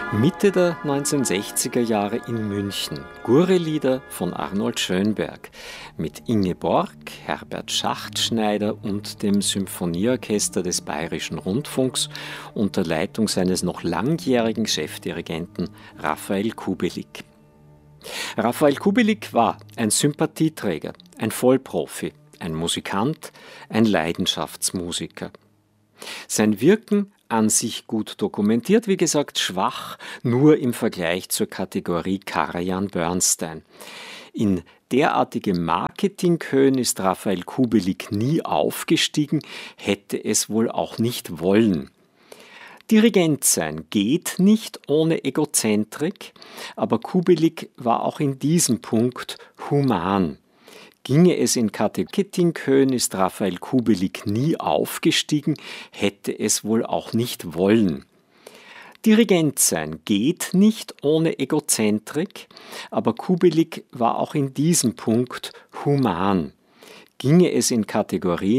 Mitte der 1960er Jahre in München. Gurre-Lieder von Arnold Schönberg mit Inge Borg, Herbert Schachtschneider und dem Symphonieorchester des Bayerischen Rundfunks unter Leitung seines noch langjährigen Chefdirigenten Raphael Kubelik. Raphael Kubelik war ein Sympathieträger, ein Vollprofi, ein Musikant, ein Leidenschaftsmusiker. Sein Wirken an sich gut dokumentiert, wie gesagt schwach, nur im Vergleich zur Kategorie Karajan-Bernstein. In derartige Marketinghöhen ist Raphael Kubelik nie aufgestiegen, hätte es wohl auch nicht wollen. Dirigent sein geht nicht ohne Egozentrik, aber Kubelik war auch in diesem Punkt human. Ginge es in Marketinghöhen, ist Raphael Kubelik nie aufgestiegen, hätte es wohl auch nicht wollen. Dirigent sein geht nicht ohne Egozentrik, aber Kubelik war auch in diesem Punkt human. Ginge es in Kategorien